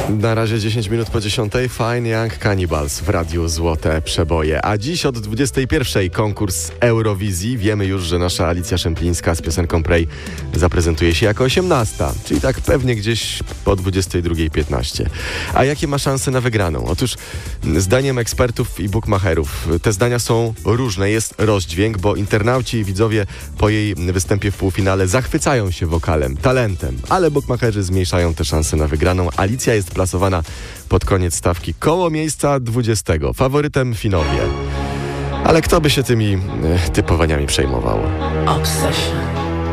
Na razie 10 minut po 10. Fine Young Cannibals w Radiu Złote Przeboje. A dziś od 21. konkurs Eurowizji. Wiemy już, że nasza Alicja Szemplińska z piosenką Pray zaprezentuje się jako 18. Czyli tak pewnie gdzieś po 22:15. A jakie ma szanse na wygraną? Otóż zdaniem ekspertów i bookmacherów te zdania są różne. Jest rozdźwięk, bo internauci i widzowie po jej występie w półfinale zachwycają się wokalem, talentem. Ale bookmacherzy zmniejszają te szanse na wygraną. Alicja jest plasowana pod koniec stawki koło miejsca 20. Faworytem Finowie. Ale kto by się tymi typowaniami przejmował? Obsession.